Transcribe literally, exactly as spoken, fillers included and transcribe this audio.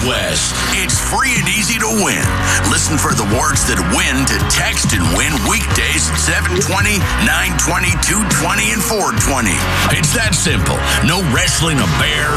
West. It's free and easy to win. Listen for the words that win to text and win weekdays at seven twenty, nine twenty, two twenty, and four twenty. It's that simple. No wrestling a bear,